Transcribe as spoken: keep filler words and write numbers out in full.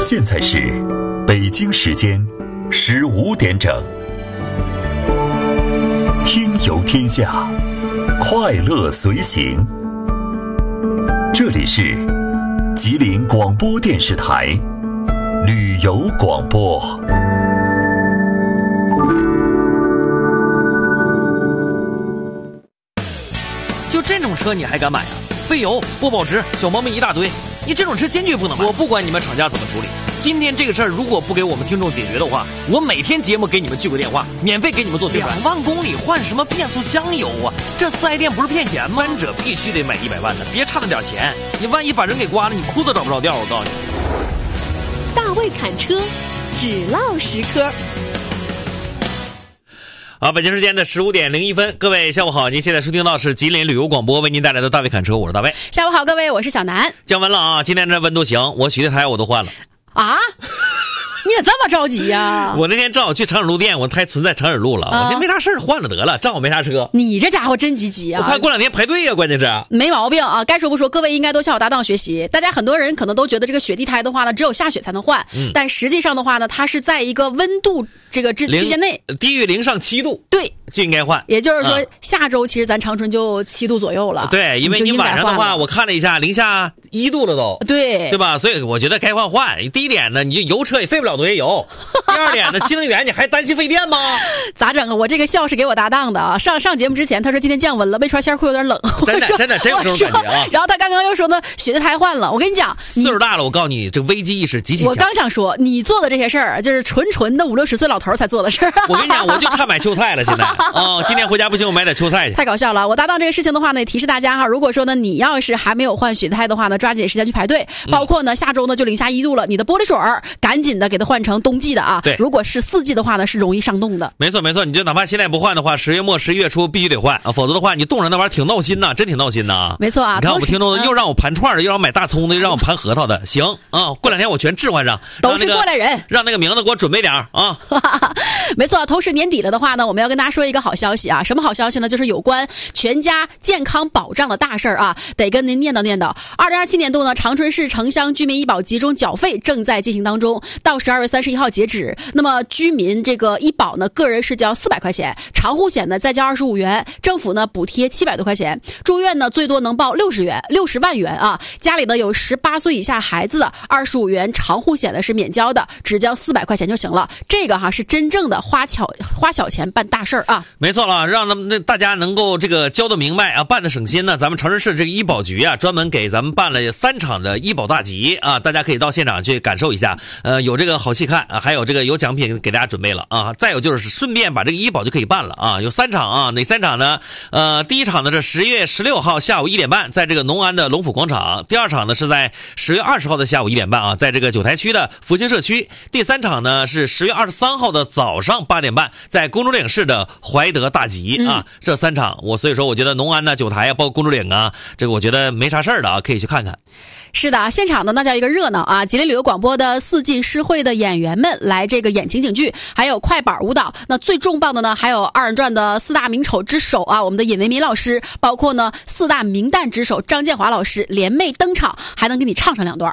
现在是北京时间十五点整。听游天下，快乐随行。这里是吉林广播电视台旅游广播。 就这种车你还敢买啊？费油不保值，小毛病一大堆，你这种车坚决不能买。我不管你们厂家怎么处理，今天这个事儿如果不给我们听众解决的话，我每天节目给你们聚个电话，免费给你们做宣传。两万公里换什么变速箱油啊？这四 S 店不是骗钱吗？三者必须得买一百万的，别差那点钱，你万一把人给刮了，你裤子找不着调。我告诉你， 大卫侃车，只唠实科。 好，北京时间的十五点零一分，各位下午好，您现在收听到是吉林旅游广播为您带来的大卫侃车，我是大卫。 下午好，各位，我是小南。 降温了啊，今天这温度行，我雪地胎我都换了啊。你也这么着急呀、啊？ 我那天正好去长水路店，我胎存在长水路了，啊、我寻思没啥事儿，换了得了，正好没啥车。 你这家伙真积极啊！ 我怕过两天排队呀、啊，关键是没毛病啊。该说不说，各位应该都向我搭档学习。大家很多人可能都觉得这个雪地胎的话呢，只有下雪才能换，嗯、但实际上的话呢，它是在一个温度这个区间内， 低于零上七度， 对， 就应该换。 也就是说，嗯、下周其实咱长春就七度左右了。 对，因为你晚上的话，我看了一下，零下一度了都。 对， 对吧？所以我觉得该换换。第一点呢，你就油车也费不了多少油。第二点呢，新能源你还担心费电吗？ 咋整啊？我这个笑是给我搭档的啊。上上节目之前，他说今天降温了，没穿线会有点冷。 真的真的真有这种感觉啊！ 然后他刚刚又说呢，雪地胎换了。我跟你讲， 岁数大了，我告诉你，这危机意识极其强。 我刚想说，你做的这些事儿，就是纯纯的五六十岁老头才做的事儿。 我跟你讲，我就差买秋菜了，现在啊、哦，今天回家不行，我买点秋菜去。 太搞笑了！我搭档这个事情的话呢，也提示大家哈，如果说呢，你要是还没有换雪地胎的话呢，抓紧时间去排队。包括呢，下周呢就零下一度了，你的玻璃水儿赶紧的给它换成冬季的啊。 对， 如果是四季的话呢，是容易上冻的。 没错没错，你就哪怕现在不换的话，十月末十一月初必须得换啊，否则的话你冻上那玩意儿挺闹心呐，真挺闹心呐。 没错啊， 你看我们听众又让我盘串的，又让我买大葱的，又让我盘核桃的，行啊，过两天我全置换上， 都是过来人， 让那个名字给我准备点啊。 没错，同时年底了的话呢，我们要跟大家说一个好消息啊，什么好消息呢？就是有关全家健康保障的大事儿啊，得跟您念叨念叨。二零二七年度呢，长春市城乡居民医保集中缴费正在进行当中，到十二月三十一号截止。那么居民这个医保呢，个人是交四百块钱，长户险呢再交二十五元，政府呢补贴七百多块钱，住院呢最多能报六十元，六十万元啊。家里呢有十八岁以下孩子的二十五元长户险呢是免交的，只交四百块钱就行了。这个哈是真正的花巧花小钱办大事儿啊。 没错了，让他们大家能够这个交得明白啊，办得省心呢。咱们长春市这个医保局啊，专门给咱们办了三场的医保大集啊，大家可以到现场去感受一下。呃，有这个好戏看啊，还有这个有奖品给大家准备了啊。再有就是顺便把这个医保就可以办了啊。有三场啊，哪三场呢？呃，第一场呢是十月十六号下午一点半，在这个农安的龙府广场。第二场呢是在十月二十号的下午一点半啊，在这个九台区的福清社区。第三场呢是十月二十三号的早上八点半，在公主岭市的怀德大集啊。嗯、这三场我所以说我觉得农安呢、九台啊，包括公主岭啊，这个我觉得没啥事儿的啊，可以去看看。 是的，现场呢那叫一个热闹啊！吉林旅游广播的四季诗会的演员们来这个演情景剧，还有快板舞蹈。那最重磅的呢，还有二人转的四大名丑之首啊，我们的尹维民老师，包括呢四大名旦之首张建华老师联袂登场，还能给你唱上两段。